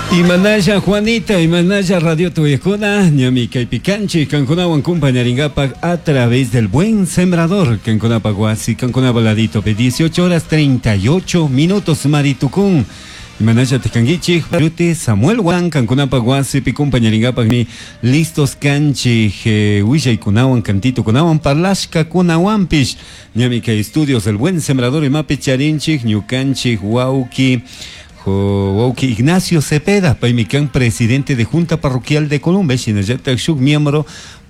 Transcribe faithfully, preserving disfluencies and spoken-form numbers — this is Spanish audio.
Imanaya Juanita, Imanaya Radio Tuyecuna, Ñami Caipicanchi, Cancunawan Compañaringapac a través del Buen Sembrador, Cancunapaguasi, Cancunabaladito, dieciocho horas treinta y ocho minutos, Maritucún. Imanaya Tecanguichi, Rute, Samuel Juan, Cancunapaguasi, Picumpañaringapac, mi listos canchi, Huilla y Cunawan, Cantito Cunawan, Parlashka, Cunawanpish, Ñami Estudios del Buen Sembrador, y Mape Charinchi, Ñucanchi, Huauki. Wauki Ignacio Cepeda, Paimicán, presidente de Junta Parroquial de Colombia, Shinayatak Shuk, miembro